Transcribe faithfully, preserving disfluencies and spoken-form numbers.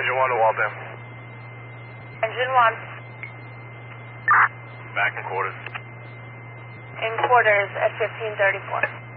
Engine one to Waltham. Engine one. Back in quarters. In quarters at fifteen thirty-four.